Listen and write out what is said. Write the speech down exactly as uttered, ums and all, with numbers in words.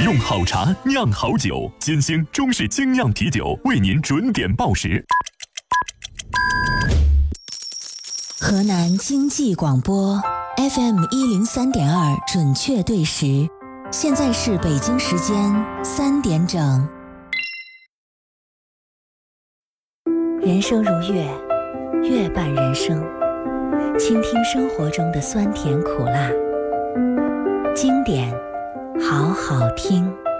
用好茶酿好酒，金星中式精酿啤酒为您准点报时。 河南经济广播 F M 一零三点二准确对时，现在是北京时间三点整。人生如乐，乐伴人生，倾听生活中的酸甜苦辣，经典好好听。